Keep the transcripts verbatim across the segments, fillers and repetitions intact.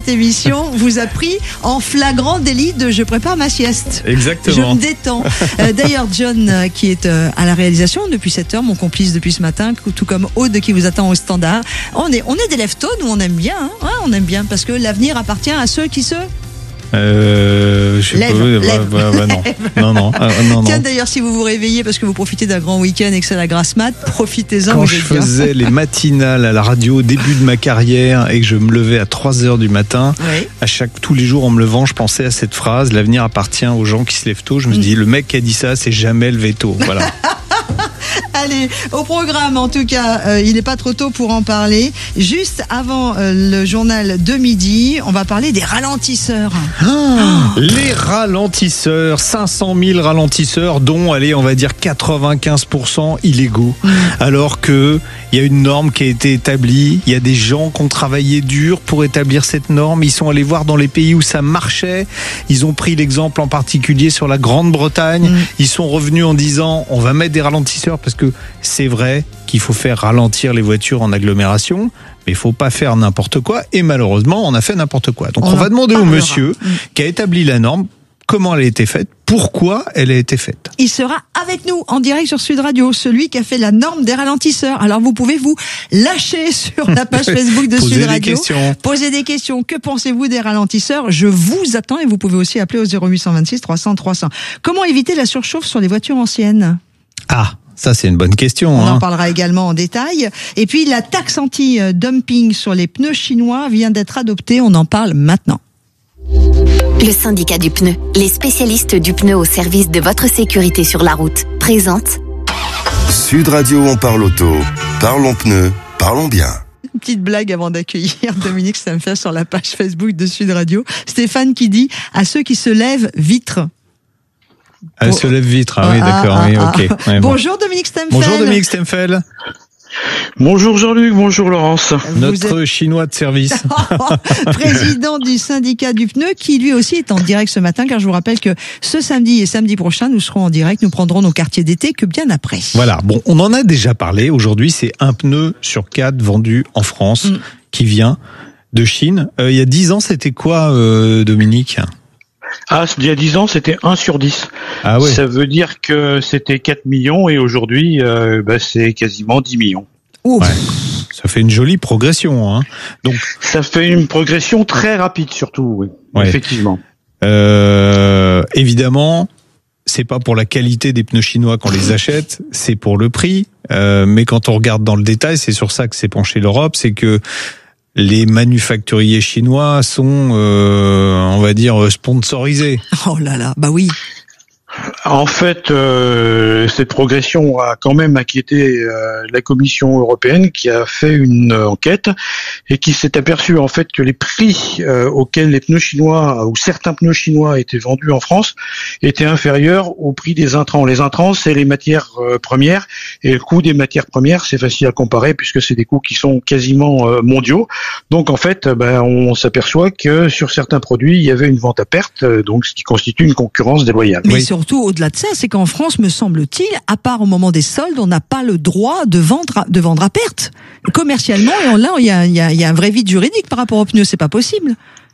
cette émission vous a pris en flagrant délit de je prépare ma sieste. Exactement. Je me détends. Euh, d'ailleurs, John, euh, qui est euh, à la réalisation depuis sept heures, mon complice depuis ce matin, tout comme Aude qui vous attend au standard. On est, on est des lève-tôt, nous on aime bien, hein ouais, on aime bien, parce que l'avenir appartient à ceux qui se... Euh, je sais lève, pas, lève, bah, bah, bah, non. non, non, euh, non, Tiens, non. d'ailleurs, si vous vous réveillez parce que vous profitez d'un grand week-end et que c'est la grasse mat, profitez-en. Quand vous je êtes bien. faisais les matinales à la radio au début de ma carrière et que je me levais à trois heures du matin, Oui. à chaque, tous les jours en me levant, je pensais à cette phrase, l'avenir appartient aux gens qui se lèvent tôt. Je me Mm. dis, le mec qui a dit ça, c'est jamais levé tôt. Voilà. Allez, au programme, en tout cas, euh, il n'est pas trop tôt pour en parler. Juste avant euh, le journal de midi, on va parler des ralentisseurs. Ah, les ralentisseurs, cinq cent mille ralentisseurs, dont, allez, on va dire quatre-vingt-quinze pour cent illégaux. Mmh. Alors que il y a une norme qui a été établie, il y a des gens qui ont travaillé dur pour établir cette norme, ils sont allés voir dans les pays où ça marchait, ils ont pris l'exemple en particulier sur la Grande-Bretagne, mmh. ils sont revenus en disant on va mettre des ralentisseurs parce que c'est vrai qu'il faut faire ralentir les voitures en agglomération, mais il faut pas faire n'importe quoi, et malheureusement on a fait n'importe quoi. Donc on, on va demander parlera. au monsieur mmh. qui a établi la norme comment elle a été faite, pourquoi elle a été faite. Il sera avec nous en direct sur Sud Radio, celui qui a fait la norme des ralentisseurs. Alors vous pouvez vous lâcher sur la page Facebook de Sud Radio, poser des questions. Que pensez-vous des ralentisseurs? Je vous attends et vous pouvez aussi appeler au zéro huit cent vingt-six trois cents trois cents. Comment éviter la surchauffe sur les voitures anciennes? Ah, ça c'est une bonne question. On hein. en parlera également en détail. Et puis la taxe anti-dumping sur les pneus chinois vient d'être adoptée. On en parle maintenant. Le syndicat du pneu, les spécialistes du pneu au service de votre sécurité sur la route, présente Sud Radio, on parle auto, parlons pneus, parlons bien. Une petite blague avant d'accueillir Dominique Stamfer sur la page Facebook de Sud Radio. Stéphane qui dit à ceux qui se lèvent, vitre. Elle se lève vitre, ah oui, d'accord, ah, oui, ah, ok. Ah. Ouais, bonjour bon. Dominique Stamfer. Bonjour Dominique Stamfer. Bonjour Jean-Luc, bonjour Laurence. Notre êtes... chinois de service. Président du syndicat du pneu qui lui aussi est en direct ce matin, car je vous rappelle que ce samedi et samedi prochain, nous serons en direct, nous prendrons nos quartiers d'été que bien après. Voilà, bon, on en a déjà parlé. Aujourd'hui, c'est un pneu sur quatre vendu en France mm. qui vient de Chine. Euh, il y a dix ans, c'était quoi, euh, Dominique ? Ah, il y a dix ans, c'était un sur dix. Ah ouais. Ça veut dire que c'était quatre millions et aujourd'hui, euh, bah, c'est quasiment dix millions. Ouais. Ça fait une jolie progression, hein. Donc, ça fait une progression très rapide, surtout, oui. Ouais. Effectivement. Euh, évidemment, c'est pas pour la qualité des pneus chinois qu'on les achète, c'est pour le prix. Euh, mais quand on regarde dans le détail, c'est sur ça que s'est penchée l'Europe, c'est que les manufacturiers chinois sont, euh, on va dire, sponsorisés. Oh là là, bah oui. En fait, euh, cette progression a quand même inquiété euh, la Commission européenne qui a fait une euh, enquête et qui s'est aperçue en fait que les prix euh, auxquels les pneus chinois ou certains pneus chinois étaient vendus en France étaient inférieurs au prix des intrants. Les intrants, c'est les matières euh, premières et le coût des matières premières, c'est facile à comparer puisque c'est des coûts qui sont quasiment euh, mondiaux. Donc en fait, ben, on s'aperçoit que sur certains produits, il y avait une vente à perte, euh, donc ce qui constitue une concurrence déloyale. Mais oui. Surtout, au-delà de ça, c'est qu'en France, me semble-t-il, à part au moment des soldes, on n'a pas le droit de vendre à, de vendre à perte. Commercialement, et on, là, il y a, il y a, il y a un vrai vide juridique par rapport aux pneus, c'est pas possible.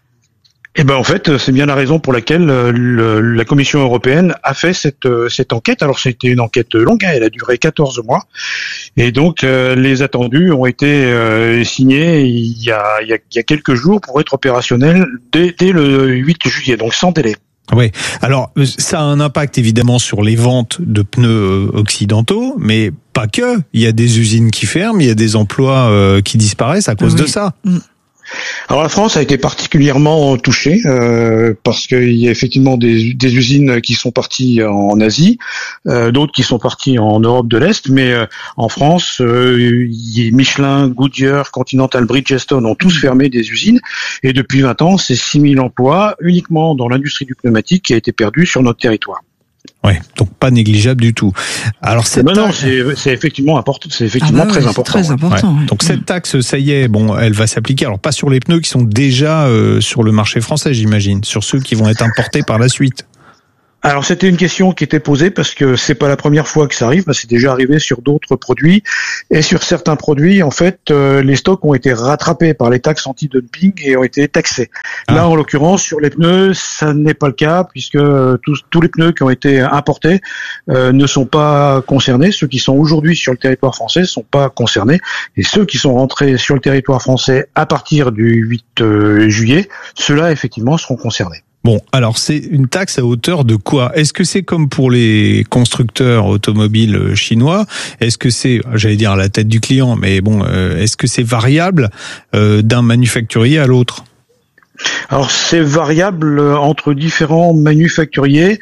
Eh ben en fait, c'est bien la raison pour laquelle le, la Commission européenne a fait cette cette enquête. Alors c'était une enquête longue, hein, elle a duré quatorze mois, et donc euh, les attendus ont été euh, signés il y a il y a, il y a quelques jours pour être opérationnels dès, dès le huit juillet, donc sans délai. Oui, alors ça a un impact évidemment sur les ventes de pneus occidentaux, mais pas que. Il y a des usines qui ferment, il y a des emplois euh, qui disparaissent à cause oui. de ça. Mmh. Alors la France a été particulièrement touchée euh, parce qu'il y a effectivement des, des usines qui sont parties en Asie, euh, d'autres qui sont parties en Europe de l'Est, mais euh, en France, euh, Michelin, Goodyear, Continental, Bridgestone ont tous fermé des usines et depuis vingt ans, c'est six mille emplois uniquement dans l'industrie du pneumatique qui a été perdu sur notre territoire. Ouais, donc pas négligeable du tout. Alors cette non, non, c'est, c'est effectivement important, c'est effectivement ah bah très ouais, important. C'est très important. Ouais. Ouais. Donc cette taxe, ça y est, bon, elle va s'appliquer. Alors pas sur les pneus qui sont déjà euh, sur le marché français, j'imagine, sur ceux qui vont être importés par la suite. Alors c'était une question qui était posée parce que c'est pas la première fois que ça arrive, c'est déjà arrivé sur d'autres produits et sur certains produits en fait euh, les stocks ont été rattrapés par les taxes anti-dumping et ont été taxés. Ah. Là en l'occurrence sur les pneus ça n'est pas le cas puisque euh, tous, tous les pneus qui ont été importés euh, ne sont pas concernés. Ceux qui sont aujourd'hui sur le territoire français ne sont pas concernés et ceux qui sont rentrés sur le territoire français à partir du huit juillet, ceux-là effectivement seront concernés. Bon, alors c'est une taxe à hauteur de quoi? Est-ce que c'est comme pour les constructeurs automobiles chinois? Est-ce que c'est, j'allais dire à la tête du client, mais bon, euh, est-ce que c'est variable euh, d'un manufacturier à l'autre? Alors c'est variable entre différents manufacturiers.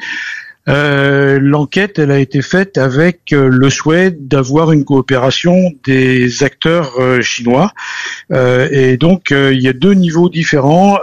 Euh, l'enquête, elle a été faite avec euh, le souhait d'avoir une coopération des acteurs euh, chinois. Euh, et donc, euh, il y a deux niveaux différents.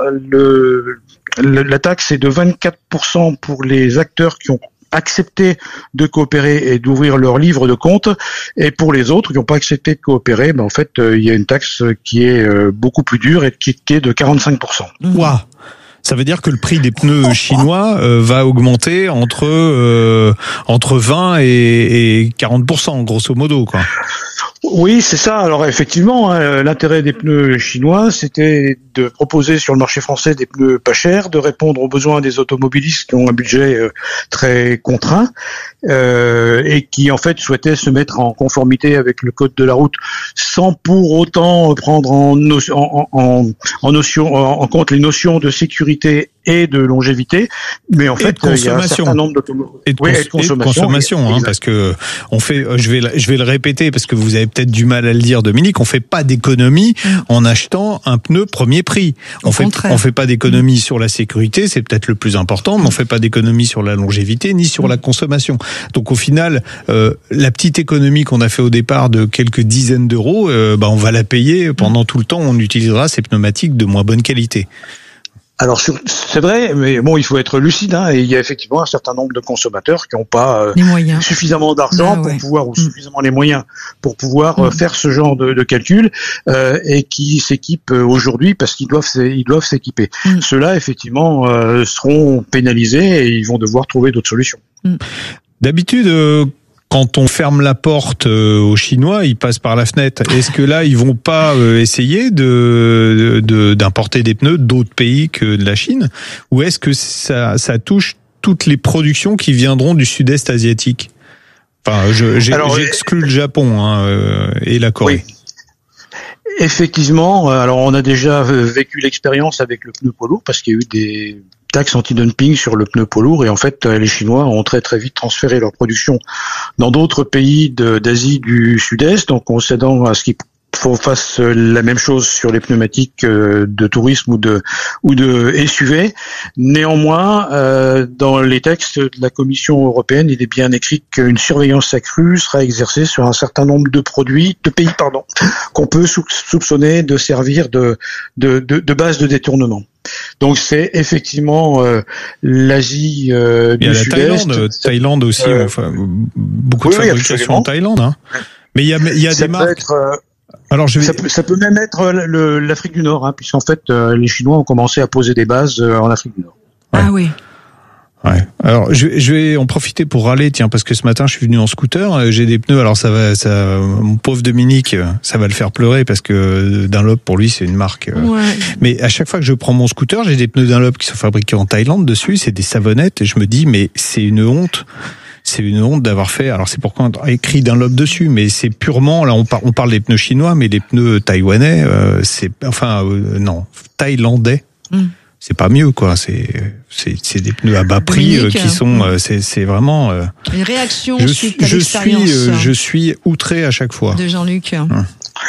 Le, le, la taxe est de vingt-quatre pour cent pour les acteurs qui ont accepté de coopérer et d'ouvrir leur livre de compte, et pour les autres qui n'ont pas accepté de coopérer, ben en fait, euh, il y a une taxe qui est euh, beaucoup plus dure et qui, qui est de quarante-cinq pour cent. Wow. Ça veut dire que le prix des pneus chinois euh, va augmenter entre euh, entre vingt et, et quarante pour cent, grosso modo, quoi. Oui, c'est ça. Alors effectivement, hein, l'intérêt des pneus chinois, c'était de proposer sur le marché français des pneus pas chers, de répondre aux besoins des automobilistes qui ont un budget euh, très contraint euh, et qui en fait souhaitaient se mettre en conformité avec le code de la route sans pour autant prendre en, no- en, en, en, notion, en, en compte les notions de sécurité et de longévité, mais en fait il y a un certain nombre d'automobilistes et de, cons- oui, et de consommation, et de consommation hein, parce que on fait, je vais, je vais le répéter parce que vous avez peut-être du mal à le dire, Dominique, on fait pas d'économie mmh. en achetant un pneu premier prix. On Au fait, contraire. on fait pas d'économie mmh. sur la sécurité, c'est peut-être le plus important, mais on fait pas d'économie sur la longévité ni sur mmh. la consommation. Donc au final, euh, la petite économie qu'on a fait au départ de quelques dizaines d'euros, euh, bah on va la payer pendant mmh. tout le temps. On utilisera ces pneumatiques de moins bonne qualité. Alors c'est vrai, mais bon, il faut être lucide, hein, et il y a effectivement un certain nombre de consommateurs qui n'ont pas euh, suffisamment d'argent ah, pour ouais. pouvoir ou mmh. suffisamment les moyens pour pouvoir mmh. euh, faire ce genre de, de calcul euh, et qui s'équipent aujourd'hui parce qu'ils doivent ils doivent s'équiper. Mmh. Ceux-là effectivement euh, seront pénalisés et ils vont devoir trouver d'autres solutions. Mmh. D'habitude. Euh... Quand on ferme la porte aux Chinois, ils passent par la fenêtre. Est-ce que là, ils vont pas essayer de, de d'importer des pneus d'autres pays que de la Chine, ou est-ce que ça, ça touche toutes les productions qui viendront du Sud-Est asiatique? Enfin, je, j'ai, alors, j'exclus le Japon hein, et la Corée. Oui. Effectivement, alors on a déjà vécu l'expérience avec le pneu poids lourd parce qu'il y a eu des taxes anti-dumping sur le pneu poids lourd et en fait les Chinois ont très très vite transféré leur production dans d'autres pays de, d'Asie du Sud-Est, donc en cédant à ce qu'ils fassent la même chose sur les pneumatiques de tourisme ou de ou de S U V. Néanmoins, euh, dans les textes de la Commission européenne, il est bien écrit qu'une surveillance accrue sera exercée sur un certain nombre de produits, de pays, pardon, qu'on peut soupçonner de servir de de, de, de base de détournement. Donc c'est effectivement euh, l'Asie euh, du Sud-Est. Il y a la Thaïlande, Thaïlande aussi, euh, enfin, beaucoup de oui, fabrication oui, en Thaïlande. Hein. Mais il y a, il y a ça des marques. Être, euh, Alors je vais... ça, peut, ça peut même être le, l'Afrique du Nord, hein, puisqu'en fait euh, les Chinois ont commencé à poser des bases euh, en Afrique du Nord. Ouais. Ah oui. Ouais. Alors je, je vais en profiter pour râler, tiens, parce que ce matin je suis venu en scooter, j'ai des pneus. Alors ça va, ça, mon pauvre Dominique, ça va le faire pleurer parce que Dunlop pour lui c'est une marque. Ouais. Mais à chaque fois que je prends mon scooter, j'ai des pneus Dunlop qui sont fabriqués en Thaïlande dessus, c'est des savonnettes et je me dis mais c'est une honte. C'est une honte d'avoir fait. Alors c'est pourquoi on a écrit Dunlop dessus, mais c'est purement là on parle on parle des pneus chinois, mais les pneus taïwanais, euh, c'est enfin euh, non thaïlandais. Mm. C'est pas mieux quoi, c'est c'est c'est des pneus à bas prix euh, qui sont euh, c'est c'est vraiment euh, une réaction je, suite à je l'expérience. suis euh, je suis outré à chaque fois. De Jean-Luc. Hum.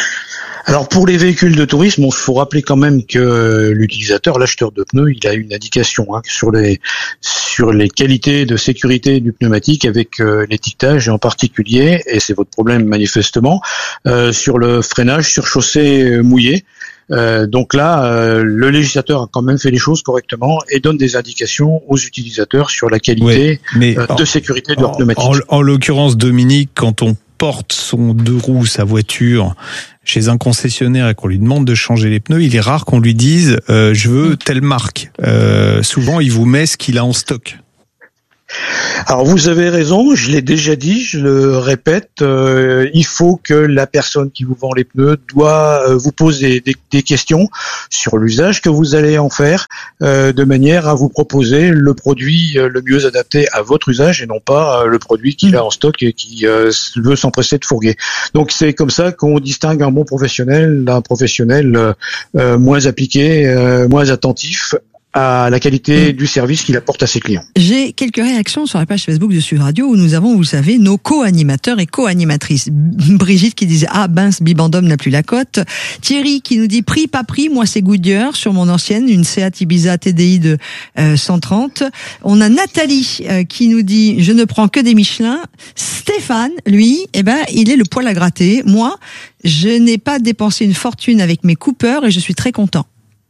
Alors pour les véhicules de tourisme, il faut rappeler quand même que l'utilisateur, l'acheteur de pneus, il a une indication hein, sur les sur les qualités de sécurité du pneumatique avec euh, l'étiquetage et en particulier, et c'est votre problème manifestement, euh, sur le freinage sur chaussée mouillée. Euh, donc là, euh, le législateur a quand même fait les choses correctement et donne des indications aux utilisateurs sur la qualité oui, mais euh, de en, sécurité de leur pneumatique. En, en l'occurrence, Dominique, quand on porte son deux roues, sa voiture, chez un concessionnaire et qu'on lui demande de changer les pneus, il est rare qu'on lui dise euh, « je veux telle marque ». Euh, souvent, il vous met ce qu'il a en stock. Alors vous avez raison, je l'ai déjà dit, je le répète, euh, il faut que la personne qui vous vend les pneus doit euh, vous poser des, des questions sur l'usage que vous allez en faire, euh, de manière à vous proposer le produit euh, le mieux adapté à votre usage et non pas euh, le produit qu'il a en stock et qui euh, veut s'empresser de fourguer. Donc c'est comme ça qu'on distingue un bon professionnel d'un professionnel euh, euh, moins appliqué, euh, moins attentif à la qualité mmh. du service qu'il apporte à ses clients. J'ai quelques réactions sur la page Facebook de Sud Radio où nous avons, vous savez, nos co-animateurs et co-animatrices. Brigitte qui disait « Ah, mince, Bibendum n'a plus la cote ». Thierry qui nous dit « Prix, pas prix, moi c'est Goodyear sur mon ancienne, une Seat Ibiza T D I de euh, cent trente ». On a Nathalie euh, qui nous dit « Je ne prends que des Michelin ». Stéphane, lui, eh ben, il est le poil à gratter. Moi, je n'ai pas dépensé une fortune avec mes Cooper et je suis très content.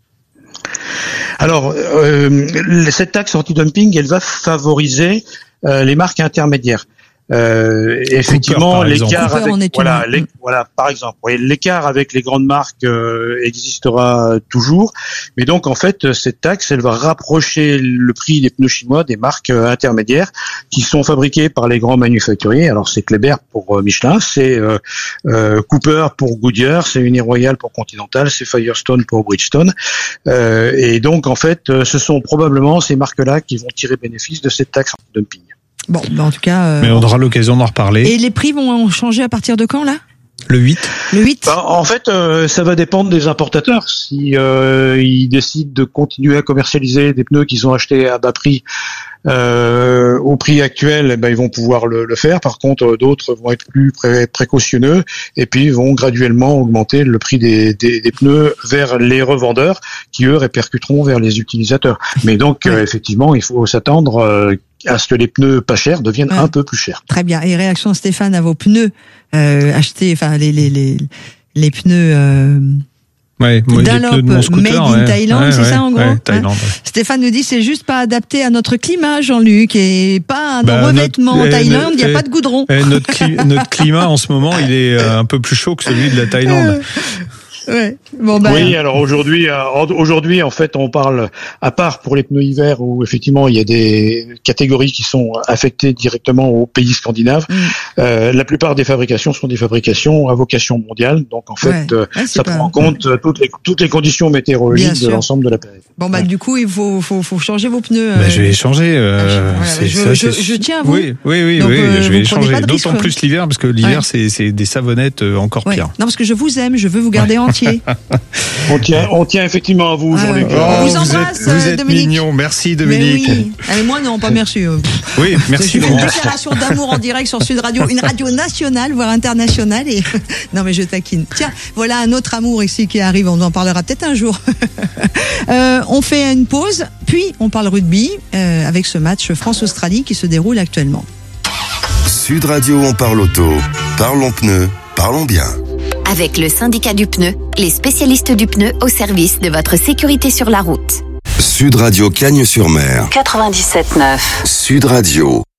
Alors, euh, cette taxe anti-dumping, elle va favoriser euh, les marques intermédiaires. Euh, effectivement, l'écart avec voilà, les, voilà, par exemple, oui, l'écart avec les grandes marques euh, existera toujours, mais donc en fait, cette taxe, elle va rapprocher le prix des pneus chinois des marques euh, intermédiaires qui sont fabriquées par les grands manufacturiers. Alors c'est Kleber pour euh, Michelin, c'est euh, euh, Cooper pour Goodyear, c'est Uniroyal pour Continental, c'est Firestone pour Bridgestone, euh, et donc en fait, ce sont probablement ces marques-là qui vont tirer bénéfice de cette taxe anti-dumping. Bon, ben en tout cas. Euh... Mais on aura l'occasion d'en reparler. Et les prix vont changer à partir de quand là ? Le huit. Le huit. Ben, en fait, euh, ça va dépendre des importateurs. Si euh, ils décident de continuer à commercialiser des pneus qu'ils ont achetés à bas prix euh, au prix actuel, ben, ils vont pouvoir le, le faire. Par contre, d'autres vont être plus pré- précautionneux et puis vont graduellement augmenter le prix des, des, des pneus vers les revendeurs qui, eux, répercuteront vers les utilisateurs. Mais donc, ouais. euh, effectivement, il faut s'attendre euh, à ce que les pneus pas chers deviennent ouais. un peu plus chers. Très bien. Et réaction Stéphane à vos pneus euh, achetés, enfin les les les les pneus euh, ouais, moi, Dunlop de mon scooter, made in ouais. Thaïlande, ouais, c'est ouais, ça en gros. Ouais, Thaïlande, ouais. Stéphane nous dit c'est juste pas adapté à notre climat, Jean-Luc, et pas un bah, revêtement notre, en Thaïlande, il y a eh, pas de goudron. Eh, notre, cli- notre climat en ce moment, il est un peu plus chaud que celui de la Thaïlande. Ouais. Bon, bah, oui, alors aujourd'hui, aujourd'hui, en fait, on parle, à part pour les pneus hiver où effectivement il y a des catégories qui sont affectées directement aux pays scandinaves, mm. euh, la plupart des fabrications sont des fabrications à vocation mondiale, donc en fait, ouais. Euh, ouais, ça pas... prend en compte ouais. toutes les toutes les conditions météorologiques de l'ensemble de la planète. Bon bah ouais. du coup, il faut faut faut changer vos pneus. Bah, euh... je vais changer. Euh, ah, je, c'est, je, ça, je, je tiens à vous. Oui, oui, oui, donc, oui euh, je vais changer. D'autant risque, plus l'hiver parce que l'hiver ouais. c'est c'est des savonnettes encore ouais. pires. Non parce que je vous aime, je veux vous garder ouais. entier. On tient, on tient effectivement à vous, ah, Jean-Luc. Oh, on vous embrasse, vous êtes, vous êtes Dominique. mignon, merci Dominique. Mais oui. Ah, mais moi non, pas merci. Oui, merci. C'est une déclaration d'amour en direct sur Sud Radio, une radio nationale, voire internationale. Et non mais je taquine. Tiens, voilà un autre amour ici qui arrive. On en parlera peut-être un jour. euh, on fait une pause, puis on parle rugby euh, avec ce match France-Australie qui se déroule actuellement. Sud Radio, on parle auto, parlons pneus, parlons bien. Avec le syndicat du pneu, les spécialistes du pneu au service de votre sécurité sur la route. Sud Radio Cagnes-sur-Mer. quatre-vingt-dix-sept neuf. Sud Radio.